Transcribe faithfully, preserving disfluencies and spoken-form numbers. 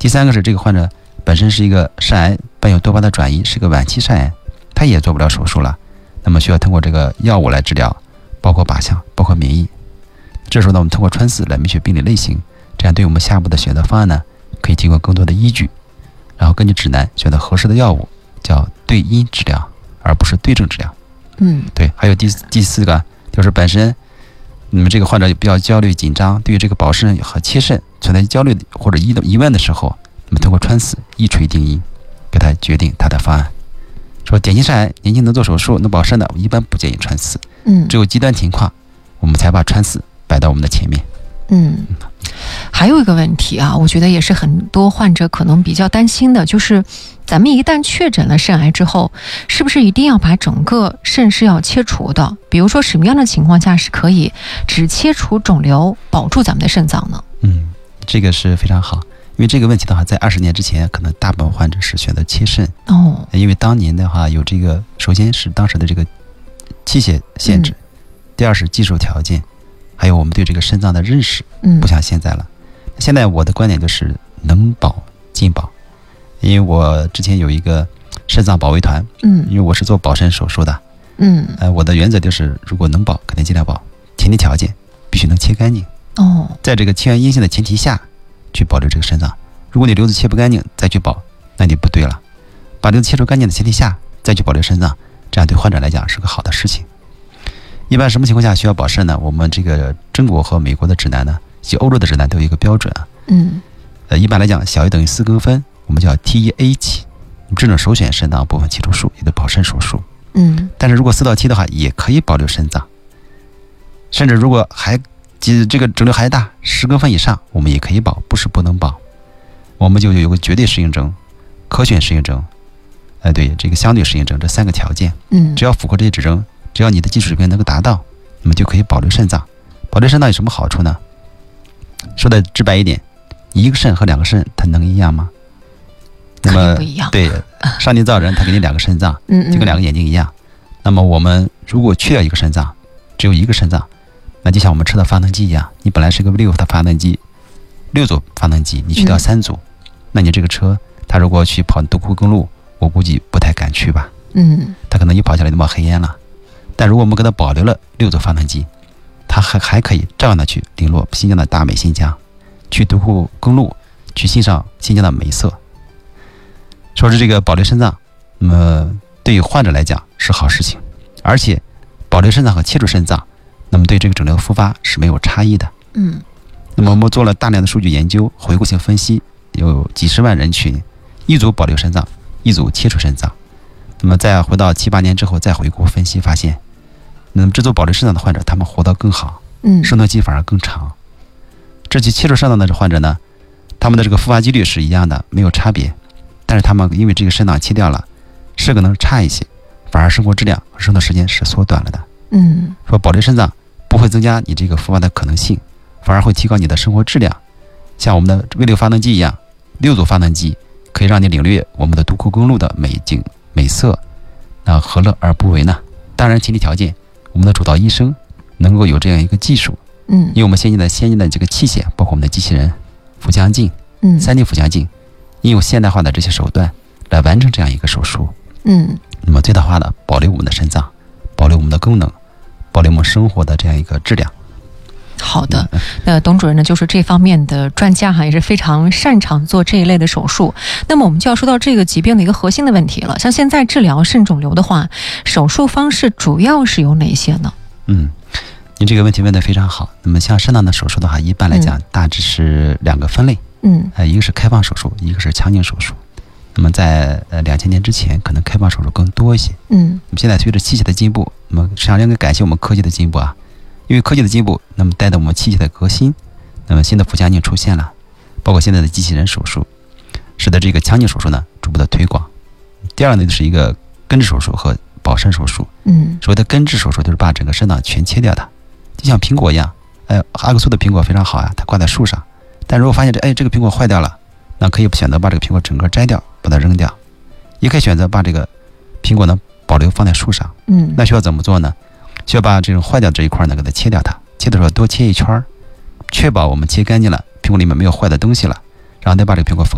三个是这个患者本身是一个肾癌伴有多发的转移，是个晚期肾癌，他也做不了手术了，那么需要通过这个药物来治疗，包括靶向，包括免疫。这时候呢，我们通过穿刺来明确病理类型，这样对我们下步的选择方案呢，可以提供更多的依据，然后根据指南选择合适的药物，叫对因治疗，而不是对症治疗。 嗯， 对。还有第第四个就是本身你们这个患者比较焦虑紧张，对于这个保肾和切肾存在焦虑或者疑疑问的时候，那么通过穿刺一锤定音，给他决定他的方案。说典型肾癌年轻能做手术能保肾的，我一般不建议穿刺， 嗯， 只有极端情况我们才把穿刺摆到我们的前面。 嗯，还有一个问题啊，我觉得也是很多患者可能比较担心的，就是咱们一旦确诊了肾癌之后，是不是一定要把整个肾是要切除的？比如说什么样的情况下是可以只切除肿瘤保住咱们的肾脏呢？ 嗯，这个是非常好，因为这个问题的话，在二十年之前，可能大部分患者是选择切肾哦， 因为当年的话有这个，首先是当时的这个器械限制，嗯、第二是技术条件，还有我们对这个肾脏的认识， 嗯， 不像现在了。现在我的观点就是能保尽保，因为我之前有一个肾脏保卫团， 嗯， 因为我是做保肾手术的， 嗯， 呃，我的原则就是如果能保，肯定尽量保，前提条件必须能切干净。 哦，在这个切完阴性的前提下去保留这个肾脏。如果你瘤子切不干净再去保，那你不对了。把瘤子切除干净的前提下再去保留肾脏，这样对患者来讲是个好的事情。一般什么情况下需要保肾呢？我们这个中国和美国的指南呢，以及欧洲的指南都有一个标准啊。 嗯， 呃，一般来讲，小于等于四公分，我们叫 T 一 A 期，这种首选肾脏部分切除术，也就保肾手术。 嗯， 但是如果四到七的话，也可以保留肾脏，甚至如果还这个肿瘤还大，十公分以上，我们也可以保，不是不能保。我们就有个绝对适应症、可选适应症，呃，对，这个相对适应症这三个条件， 嗯， 只要符合这些指征，只要你的技术水平能够达到，那么就可以保留肾脏。保留肾脏有什么好处呢？说的直白一点，一个肾和两个肾它能一样吗？那么不一样。 对，上帝造人，他给你两个肾脏， 嗯， 就跟两个眼睛一样。那么我们如果去掉一个肾脏，只有一个肾脏，那就像我们车的发动机一样，你本来是个六的发动机，六组发动机，你去掉三组，嗯、那你这个车，它如果去跑独库公路，我估计不太敢去吧。 嗯， 它可能一跑下来就冒黑烟了。但如果我们给它保留了六组发动机，它还还可以照样的去领略新疆的大美新疆，去独库公路，去欣赏新疆的美色。说是这个保留肾脏，那么对于患者来讲是好事情，而且保留肾脏和切除肾脏，那么对这个肿瘤复发是没有差异的。 嗯， 那么我们做了大量的数据研究，回顾性分析，有几十万人群，一组保留肾脏，一组切除肾脏。那么再回到七八年之后再回顾分析，发现，那么这组保留肾脏的患者，他们活得更好， 嗯， 生存期反而更长。这些切除肾脏的患者呢，他们的这个复发几率是一样的，没有差别。但是他们因为这个肾脏切掉了，是可能差一些，反而生活质量和生活时间是缩短了的。 嗯， 说保留肾脏不会增加你这个复发的可能性，反而会提高你的生活质量。像我们的 V 六发动机一样，六组发动机可以让你领略我们的独库公路的美景美色，那何乐而不为呢？当然前提条件，我们的主刀医生能够有这样一个技术， 嗯， 因为我们现在的先进的这个器械，包括我们的机器人、腹腔镜、 嗯， 三 D 腹腔镜。应用现代化的这些手段来完成这样一个手术， 嗯， 那么最大化的保留我们的肾脏，保留我们的功能，保留我们生活的这样一个质量。 好的，那董主任呢，就是这方面的专家哈，也是非常擅长做这一类的手术。那么我们就要说到这个疾病的一个核心的问题了。像现在治疗肾肿瘤的话，手术方式主要是有哪些呢？ 嗯，您这个问题问得非常好。那么像肾脏的手术的话，一般来讲、嗯、大致是两个分类。 嗯， 呃，一个是开放手术，一个是腔镜手术。那么在呃两千年之前，可能开放手术更多一些。 嗯， 那么现在随着器械的进步，那么实际上应该感谢我们科技的进步啊，因为科技的进步，那么带动我们器械的革新，那么新的腹腔镜出现了，包括现在的机器人手术，使得这个腔镜手术呢逐步的推广。第二呢，就是一个根治手术和保肾手术。 嗯， 所谓的根治手术就是把整个肾脏全切掉它，就像苹果一样，哎，阿克苏的苹果非常好啊，它挂在树上。但如果发现这哎这个苹果坏掉了，那可以选择把这个苹果整个摘掉，把它扔掉，也可以选择把这个苹果呢保留放在树上。 嗯， 那需要怎么做呢？需要把这种坏掉这一块呢给它切掉它，切的时候多切一圈，确保我们切干净了，苹果里面没有坏的东西了，然后再把这个苹果